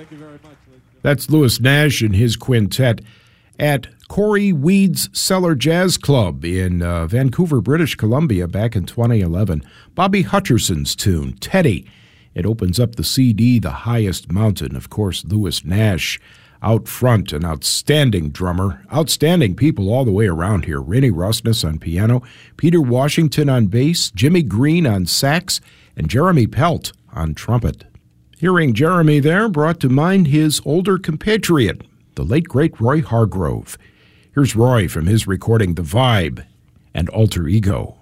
That's Louis Nash and his quintet at Corey Weed's Cellar Jazz Club in Vancouver, British Columbia back in 2011. Bobby Hutcherson's tune, Teddy. It opens up the CD, The Highest Mountain. Of course, Louis Nash out front, an outstanding drummer. Outstanding people all the way around here. Rennie Rosnes on piano, Peter Washington on bass, Jimmy Green on sax, and Jeremy Pelt on trumpet. Hearing Jeremy there brought to mind his older compatriot, the late great Roy Hargrove. Here's Roy from his recording The Vibe and Alter Ego.